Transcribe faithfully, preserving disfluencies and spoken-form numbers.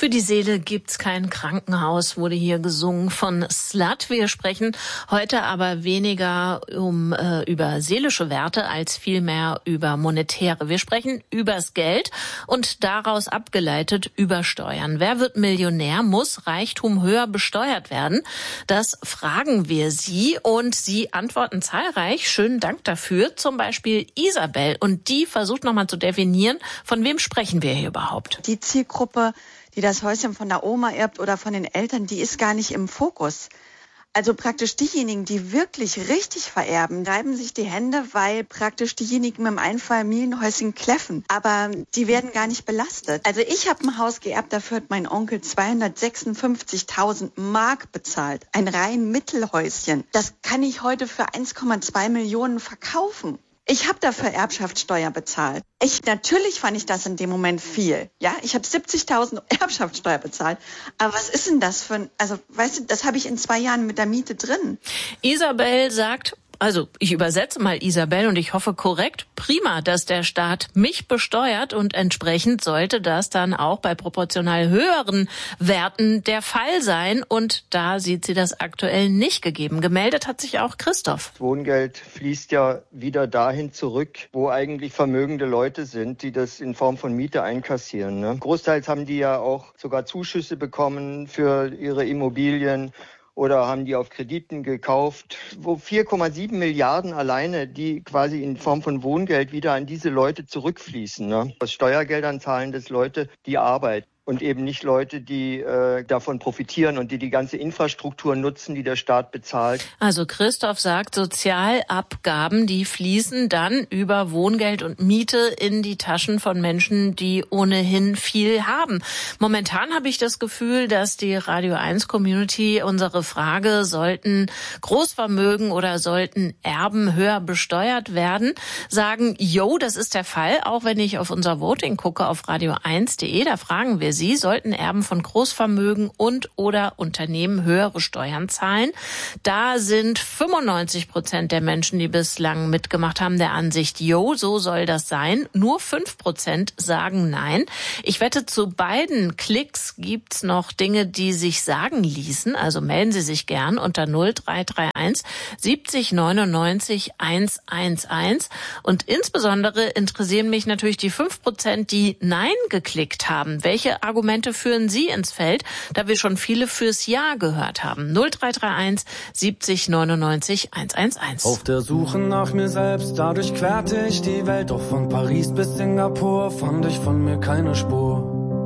Für die Seele gibt's kein Krankenhaus, wurde hier gesungen von Slut. Wir sprechen heute aber weniger um äh, über seelische Werte als vielmehr über monetäre. Wir sprechen übers Geld und daraus abgeleitet über Steuern. Wer wird Millionär? Muss Reichtum höher besteuert werden? Das fragen wir Sie und Sie antworten zahlreich. Schönen Dank dafür. Zum Beispiel Isabel. Und die versucht nochmal zu definieren, von wem sprechen wir hier überhaupt? Die Zielgruppe, die das Häuschen von der Oma erbt oder von den Eltern, die ist gar nicht im Fokus. Also praktisch diejenigen, die wirklich richtig vererben, reiben sich die Hände, weil praktisch diejenigen mit dem Einfamilienhäuschen kläffen. Aber die werden gar nicht belastet. Also ich habe ein Haus geerbt, dafür hat mein Onkel zweihundertsechsundfünfzigtausend Mark bezahlt. Ein rein Mittelhäuschen. Das kann ich heute für eins Komma zwei Millionen verkaufen. Ich habe dafür Erbschaftssteuer bezahlt. Ich, natürlich fand ich das in dem Moment viel. Ja, ich habe siebzigtausend Erbschaftssteuer bezahlt. Aber was ist denn das für ein, also weißt du, das habe ich in zwei Jahren mit der Miete drin. Isabel sagt, also ich übersetze mal Isabel und ich hoffe korrekt, prima, dass der Staat mich besteuert und entsprechend sollte das dann auch bei proportional höheren Werten der Fall sein und da sieht sie das aktuell nicht gegeben. Gemeldet hat sich auch Christoph. Wohngeld fließt ja wieder dahin zurück, wo eigentlich vermögende Leute sind, die das in Form von Miete einkassieren. Ne? Großteils haben die ja auch sogar Zuschüsse bekommen für ihre Immobilien. Oder haben die auf Krediten gekauft, wo vier Komma sieben Milliarden alleine, die quasi in Form von Wohngeld wieder an diese Leute zurückfließen. Ne? Aus Steuergeldern zahlen das Leute, die arbeiten. Und eben nicht Leute, die äh, davon profitieren und die die ganze Infrastruktur nutzen, die der Staat bezahlt. Also Christoph sagt, Sozialabgaben, die fließen dann über Wohngeld und Miete in die Taschen von Menschen, die ohnehin viel haben. Momentan habe ich das Gefühl, dass die Radio eins Community unsere Frage, sollten Großvermögen oder sollten Erben höher besteuert werden, sagen, jo, das ist der Fall. Auch wenn ich auf unser Voting gucke auf radio eins punkt de, da fragen wir Sie, sollten Erben von Großvermögen und oder Unternehmen höhere Steuern zahlen? Da sind fünfundneunzig Prozent der Menschen, die bislang mitgemacht haben, der Ansicht, jo, so soll das sein. Nur fünf Prozent sagen nein. Ich wette, zu beiden Klicks gibt's noch Dinge, die sich sagen ließen. Also melden Sie sich gern unter null drei drei eins siebzig neunundneunzig hundertelf. Und insbesondere interessieren mich natürlich die fünf Prozent, die Nein geklickt haben. Welche Argumente führen Sie ins Feld, da wir schon viele fürs Ja gehört haben? null drei drei eins siebzig neunundneunzig hundertelf. Auf der Suche nach mir selbst, dadurch querte ich die Welt. Doch von Paris bis Singapur fand ich von mir keine Spur.